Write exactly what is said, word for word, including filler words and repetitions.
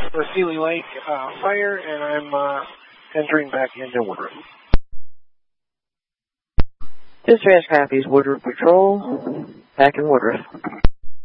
for Sealy Lake uh, Fire, and I'm uh, entering back into Woodruff. Dispatch copies Woodruff Patrol, back in Woodruff.